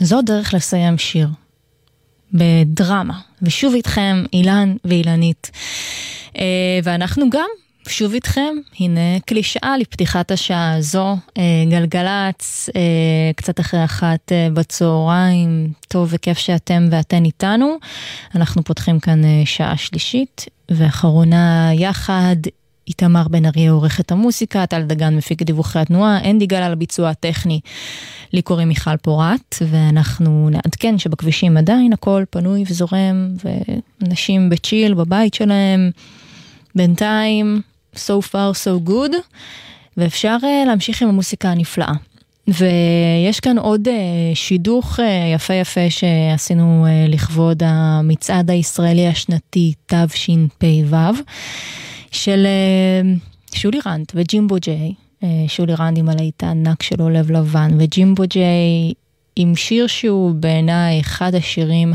זו דרך לסיים שיר. בדרמה. ושוב איתכם אילן ואילנית. ואנחנו גם שוב איתכם, הנה קלישאה לפתיחת השעה הזו, גלגלץ, קצת אחרי 1 בצהריים, טוב וכיף שאתם ואתן איתנו, אנחנו פותחים כאן שעה שלישית, ואחרונה יחד, איתמר בן אריה עורך את המוסיקה, טל דגן מפיק דיווחי התנועה, אנדי גל על הביצוע הטכני, לי קוראים מיכל פורט, ואנחנו נעדכן שבכבישים עדיין הכל פנוי וזורם, ואנשים בצ'יל בבית שלהם, בינתיים, so far so good, ואפשר להמשיך עם המוסיקה הנפלאה. ויש כאן עוד שידוך יפה יפה שעשינו לכבוד המצעד הישראלי השנתי תשפ"ו, של שולי רנד וג'ימבו ג'יי, שולי רנד עם הלהיט הענק שלו לב לבן, וג'ימבו ג'יי עם שיר שהוא בעיניי אחד השירים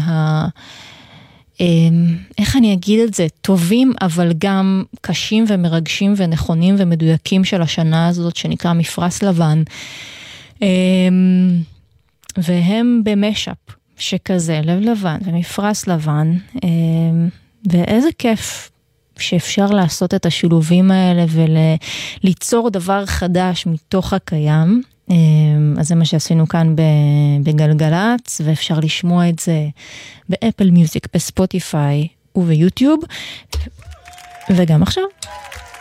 איך אני אגיד את זה, טובים אבל גם קשים ומרגשים ונכונים ומדויקים של השנה הזאת שנקרא מפרש לבן, והם במשאפ שכזה, לב לבן ומפרש לבן, ואיזה כיף שאפשר לעשות את השילובים האלה וליצור דבר חדש מתוך הקיים. אז זה מה שעשינו כאן בגלגלץ, ואפשר לשמוע את זה באפל מיוזיק, בספוטיפיי וביוטיוב, וגם עכשיו